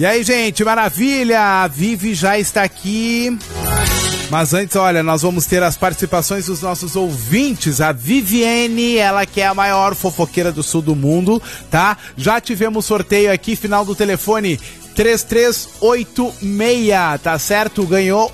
E aí, gente, maravilha! A Vivi já está aqui. Mas antes, olha, nós vamos ter as participações dos nossos ouvintes. A Viviane, ela que é a maior fofoqueira do sul do mundo, tá? Já tivemos sorteio aqui, final do telefone 3386, tá certo? Ganhou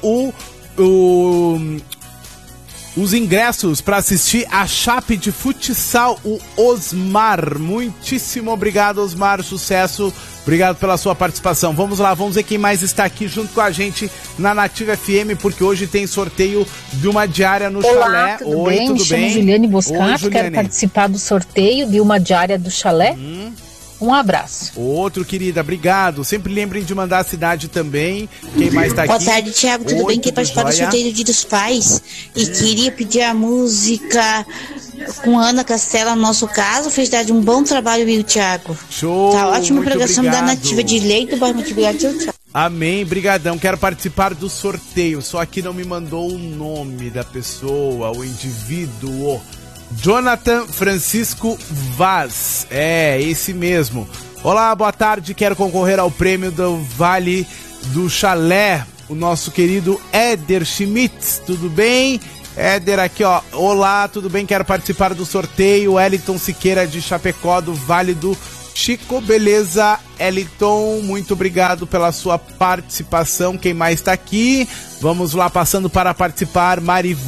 os ingressos para assistir a Chape de Futsal, o Osmar. Muitíssimo obrigado, Osmar, sucesso. Obrigado pela sua participação. Vamos lá, vamos ver quem mais está aqui junto com a gente na Nativa FM, porque hoje tem sorteio de uma diária no chalé. Tudo bem? Me chamo Juliane Boscato, quero participar do sorteio de uma diária do chalé. Um abraço. Outro, querida, obrigado. Sempre lembrem de mandar a cidade também. Quem mais tá aqui? Boa tarde, Thiago. Tudo bem? Quem participar do sorteio do Dia dos Pais e queria pedir a música com Ana Castela, no nosso caso. Felicidade, um bom trabalho, viu, Thiago? Show! Tá ótima programação obrigado. Da Nativa de Leito. Muito obrigado, tchau. Amém, brigadão. Quero participar do sorteio. Só que não me mandou o nome da pessoa, o indivíduo. Jonathan Francisco Vaz, esse mesmo. Olá, boa tarde, quero concorrer ao prêmio do Vale do Chalé, o nosso querido Éder Schmitz, tudo bem? Éder aqui, ó, olá, tudo bem? Quero participar do sorteio. Eliton Siqueira de Chapecó, do Vale do Chico, beleza? Eliton, muito obrigado pela sua participação. Quem mais tá aqui? Vamos lá, passando para participar,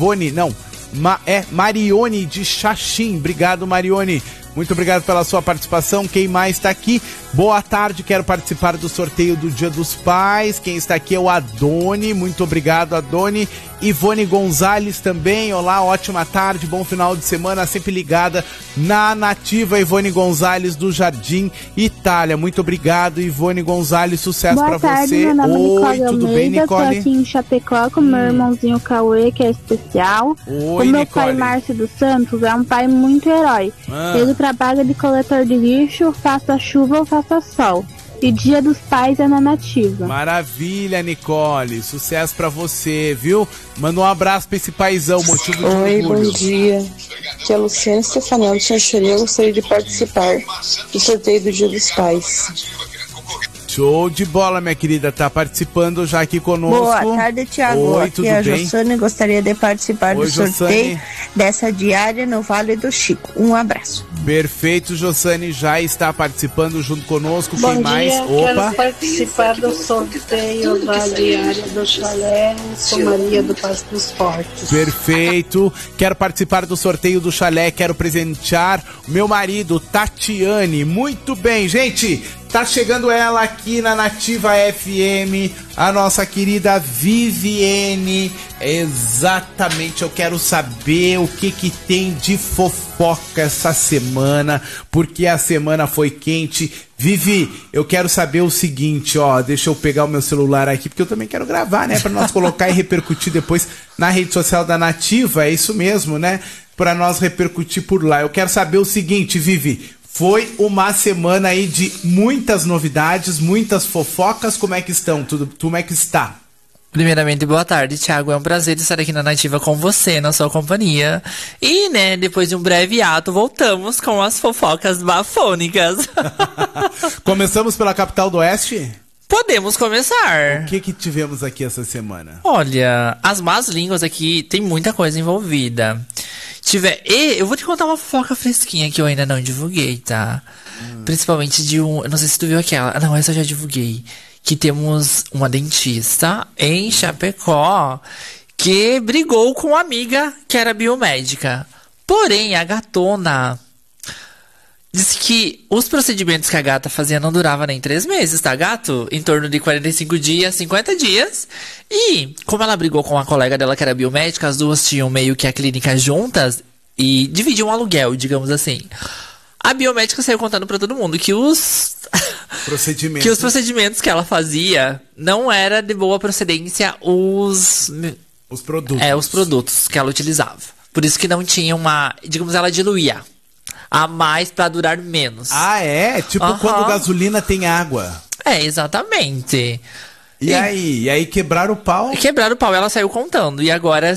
Marione de Xaxim. Obrigado, Marione. Muito obrigado pela sua participação. Quem mais está aqui? Boa tarde, quero participar do sorteio do Dia dos Pais. Quem está aqui é o Adoni. Muito obrigado, Adoni. Ivone Gonzalez também. Olá, ótima tarde, bom final de semana. Sempre ligada na Nativa. Ivone Gonzalez do Jardim Itália. Muito obrigado, Ivone Gonzalez. Sucesso para você. Boa tarde, meu nome é Nicole tudo Almeida, bem, Nicole? Tô aqui em Chapecó com meu irmãozinho Cauê, que é especial. Oi, o meu Nicole. pai Márcio dos Santos é um pai muito herói. Ele trabalha de coletor de lixo, faça chuva ou faça sol. E Dia dos Pais é na Nativa. Maravilha, Nicole. Sucesso pra você, viu? Manda um abraço pra esse paizão, motivo de Oi, orgulho. bom dia. Aqui é a Luciana Stefanel de Xanxerê. Eu gostaria de participar do sorteio do Dia dos Pais. Show de bola, minha querida. Tá participando já aqui conosco. Boa tarde, Thiago. Oi, aqui tudo é a bem? Jossane. Gostaria de participar Oi, do sorteio Jossane. dessa diária no Vale do Chico. Um abraço. Perfeito, Jossane já está participando junto conosco. Bom Quem mais? dia, quero participar do sorteio da diária do chalé. Sou Maria do Passo dos Fortes. Perfeito. Quero participar do sorteio do chalé. Quero presentear o meu marido, Tatiane. Muito bem, gente. Tá chegando ela aqui na Nativa FM, a nossa querida Viviane. Exatamente, eu quero saber o que tem de fofoca essa semana, porque a semana foi quente. Vivi, eu quero saber o seguinte, ó, deixa eu pegar o meu celular aqui, porque eu também quero gravar, né, pra nós colocar e repercutir depois na rede social da Nativa, é isso mesmo, né, pra nós repercutir por lá. Eu quero saber o seguinte, Vivi, foi uma semana aí de muitas novidades, muitas fofocas. Como é que estão? Como é que está? Primeiramente, boa tarde, Thiago. É um prazer estar aqui na Nativa com você, na sua companhia. E, né, depois de um breve ato, voltamos com as fofocas bafônicas. Começamos pela capital do Oeste? Podemos começar. O que tivemos aqui essa semana? Olha, as más línguas aqui, tem muita coisa envolvida. Eu vou te contar uma fofoca fresquinha que eu ainda não divulguei, tá? Principalmente de eu não sei se tu viu aquela. Não, essa eu já divulguei. Que temos uma dentista em Chapecó que brigou com uma amiga que era biomédica. Porém, a gatona disse que os procedimentos que a gata fazia não duravam nem 3 meses, tá, gato? Em torno de 45 dias, 50 dias. E, como ela brigou com uma colega dela que era biomédica, as duas tinham meio que a clínica juntas e dividiam um aluguel, digamos assim. A biomédica saiu contando pra todo mundo que os procedimentos que ela fazia não era de boa procedência os produtos. Os produtos que ela utilizava. Por isso que não tinha digamos, ela diluía a mais pra durar menos. Ah, é? Tipo quando gasolina tem água. É, exatamente. E aí quebraram o pau? Quebraram o pau, ela saiu contando. E agora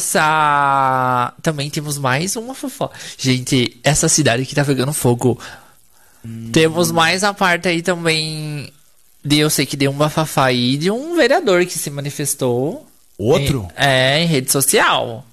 também temos mais uma fofoca. Gente, essa cidade que tá pegando fogo. Temos mais a parte aí também Eu sei que deu um bafafá aí de um vereador que se manifestou. Outro? Em rede social.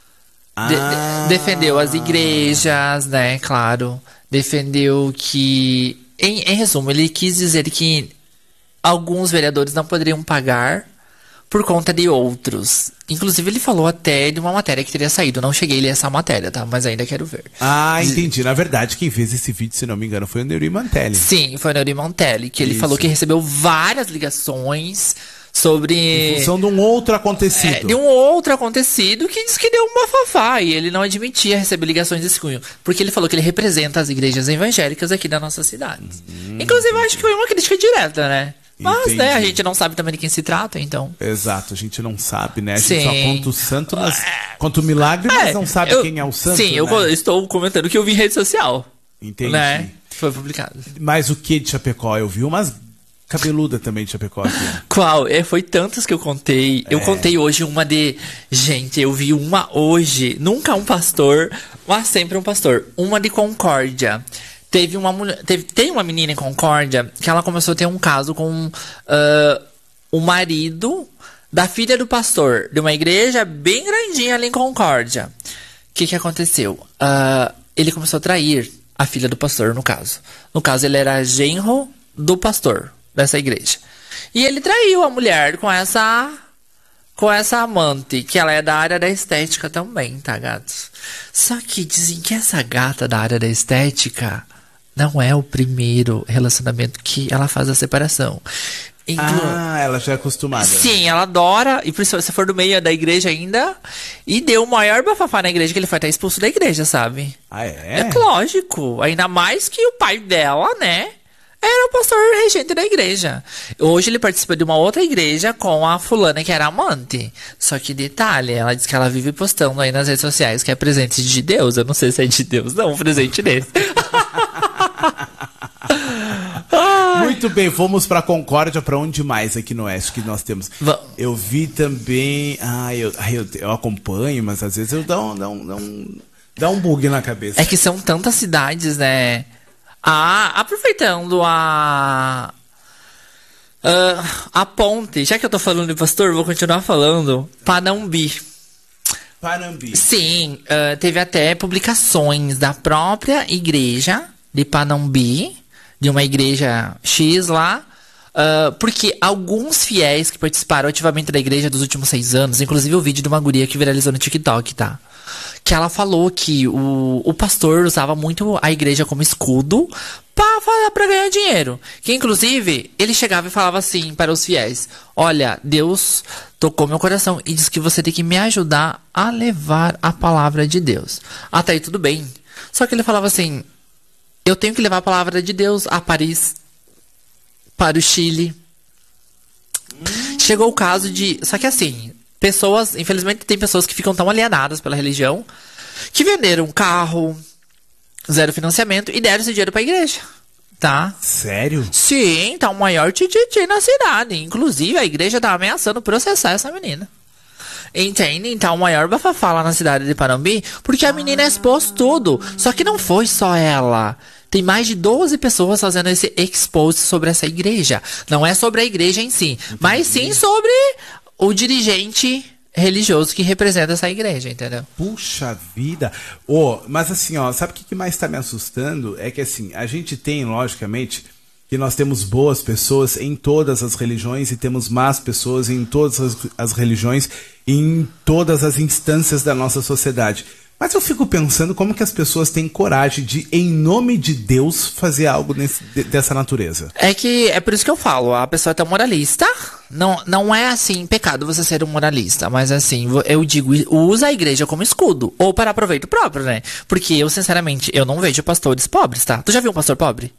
Defendeu as igrejas, né? Claro. Defendeu que... Em resumo, ele quis dizer que alguns vereadores não poderiam pagar por conta de outros. Inclusive, ele falou até de uma matéria que teria saído. Não cheguei a ler essa matéria, tá? Mas ainda quero ver. Entendi. Na verdade, quem fez esse vídeo, se não me engano, foi o Neuri Mantelli. Sim, foi o Neuri Mantelli, que ele falou que recebeu várias ligações sobre... Em função de um outro acontecido. De um outro acontecido que disse que deu um bafafá. E ele não admitia receber ligações desse cunho. Porque ele falou que ele representa as igrejas evangélicas aqui da nossa cidade. Inclusive, acho que foi uma crítica direta, né? Mas, né, a gente não sabe também de quem se trata, então... Exato, a gente não sabe, né? A gente só conta o santo, conta o milagre, mas não sabe quem é o santo, Sim, né? Eu estou comentando que eu vi em rede social. Entendi. Né? Foi publicado. Mas o que de Chapecó? Eu vi umas cabeludas também de Chapecó aqui. Qual? Foi tantas que eu contei. Eu contei hoje uma de... Gente, eu vi uma hoje. Nunca um pastor, mas sempre um pastor. Uma de Concórdia. Teve uma mulher, tem uma menina em Concórdia que ela começou a ter um caso com o marido da filha do pastor de uma igreja bem grandinha ali em Concórdia. O que aconteceu? Ele começou a trair a filha do pastor, no caso. No caso, ele era genro do pastor dessa igreja. E ele traiu a mulher com essa amante, que ela é da área da estética também, tá, gatos? Só que dizem que essa gata da área da estética não é o primeiro relacionamento que ela faz a separação. Ela já é acostumada. Sim, ela adora, e principalmente se for do meio da igreja ainda, e deu o maior bafafá na igreja, que ele foi até expulso da igreja, sabe? É? É lógico, ainda mais que o pai dela, né, era o pastor regente da igreja. Hoje ele participa de uma outra igreja com a fulana que era amante. Só que detalhe, ela diz que ela vive postando aí nas redes sociais que é presente de Deus. Eu não sei se é de Deus, não, um presente desse. Muito bem, vamos pra Concórdia, pra onde mais aqui no Oeste que nós temos? Eu vi também... eu acompanho, mas às vezes eu dá um bug na cabeça. É que são tantas cidades, né? Aproveitando a ponte, já que eu tô falando de pastor, vou continuar falando. Panambi. Sim, teve até publicações da própria igreja de Panambi, de uma igreja X lá, porque alguns fiéis que participaram ativamente da igreja dos últimos 6 anos, inclusive o vídeo de uma guria que viralizou no TikTok, tá? Que ela falou que o pastor usava muito a igreja como escudo pra ganhar dinheiro. Que inclusive ele chegava e falava assim para os fiéis: olha, Deus tocou meu coração e disse que você tem que me ajudar a levar a palavra de Deus. Até aí tudo bem. Só que ele falava assim: eu tenho que levar a palavra de Deus a Paris, para o Chile. Chegou o caso de... Só que assim, pessoas... Infelizmente tem pessoas que ficam tão alienadas pela religião que venderam um carro, 0 financiamento e deram esse dinheiro pra igreja. Tá? Sério? Sim, tá o maior tititi na cidade. Inclusive a igreja tá ameaçando processar essa menina. Entende? Então o maior bafafá lá na cidade de Panambi, porque a menina expôs tudo. Só que não foi só ela. Tem mais de 12 pessoas fazendo esse expose sobre essa igreja. Não é sobre a igreja em si, mas sim sobre o dirigente religioso que representa essa igreja, entendeu? Puxa vida! Mas assim, sabe o que mais está me assustando? É que assim, a gente tem, logicamente, que nós temos boas pessoas em todas as religiões e temos más pessoas em todas as religiões e em todas as instâncias da nossa sociedade. Mas eu fico pensando como que as pessoas têm coragem de, em nome de Deus, fazer algo dessa natureza. É por isso que eu falo, a pessoa é tão moralista. Não é assim, pecado você ser um moralista, mas assim, eu digo, usa a igreja como escudo, ou para proveito próprio, né? Porque eu, sinceramente, eu não vejo pastores pobres, tá? Tu já viu um pastor pobre?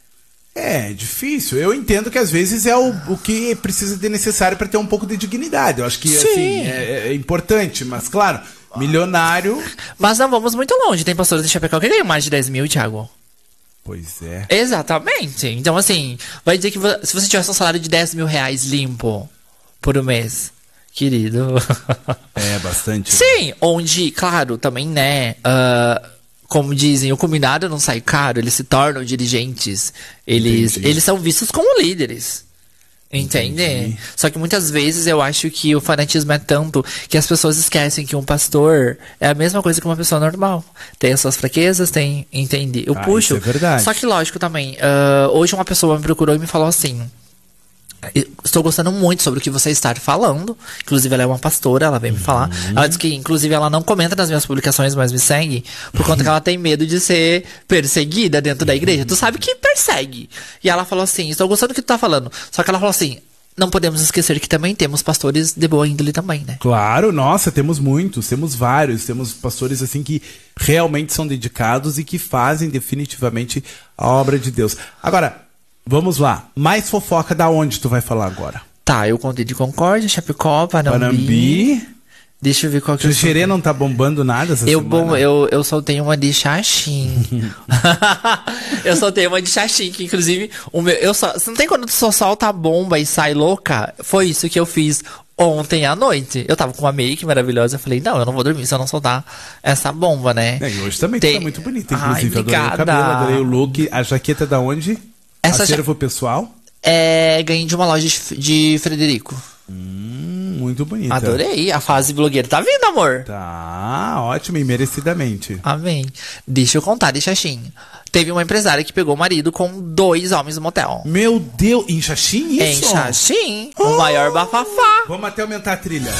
É difícil. Eu entendo que às vezes é o que precisa de necessário para ter um pouco de dignidade. Eu acho que assim, é importante, mas claro, milionário... Mas não vamos muito longe. Tem pastores de Chapecó que ganham mais de 10 mil, Thiago. Pois é. Exatamente. Então assim, vai dizer que se você tivesse um salário de 10 mil reais limpo por um mês, querido... É bastante. Sim, onde, claro, também, né... como dizem, o combinado não sai caro, eles se tornam dirigentes. Eles são vistos como líderes. Entende? Só que muitas vezes eu acho que o fanatismo é tanto que as pessoas esquecem que um pastor é a mesma coisa que uma pessoa normal. Tem as suas fraquezas, tem, entende? Eu puxo. Isso é verdade. Só que lógico também, hoje uma pessoa me procurou e me falou assim: estou gostando muito sobre o que você está falando. Inclusive, ela é uma pastora, ela veio me falar. Ela disse que, inclusive, ela não comenta nas minhas publicações, mas me segue, por conta que ela tem medo de ser perseguida dentro da igreja. Tu sabe que persegue. E ela falou assim: estou gostando do que tu tá falando. Só que ela falou assim: não podemos esquecer que também temos pastores de boa índole também, né? Claro, nossa, temos muitos, temos vários. Temos pastores, assim, que realmente são dedicados e que fazem definitivamente a obra de Deus. Agora, vamos lá. Mais fofoca da onde tu vai falar agora? Tá, eu contei de Concórdia, Chapecó, Panambi. Deixa eu ver qual que eu Xerê não tá bombando nada essa semana? Eu soltei uma de Xaxim. Eu soltei uma de Xaxim, que inclusive você não tem quando tu só solta a bomba e sai louca? Foi isso que eu fiz ontem à noite. Eu tava com uma make maravilhosa, eu falei, não, eu não vou dormir se eu não soltar essa bomba, né? E hoje também tá muito bonita, inclusive. Adorei o cabelo, adorei o look. A jaqueta da onde? Acervo pessoal? Ganhei de uma loja de Frederico. Muito bonita. Adorei. A fase blogueira tá vindo, amor. Tá, ótimo e merecidamente. Amém. Deixa eu contar de Xaxim. Teve uma empresária que pegou o marido com 2 homens no motel. Meu Deus, em Xaxim isso? Em Xaxim, o maior bafafá. Vamos até aumentar a trilha.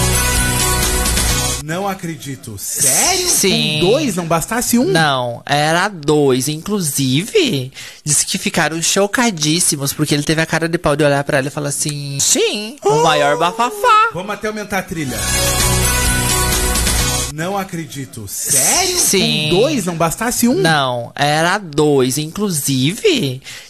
Não acredito. Sério? Sim. Com 2? Não bastasse um? Não, era 2. Inclusive, disse que ficaram chocadíssimos, porque ele teve a cara de pau de olhar pra ela e falar assim: sim, o maior bafafá. Vamos até aumentar a trilha. Não acredito. Sério? Sim. Com 2? Não bastasse um? Não, era 2. Inclusive,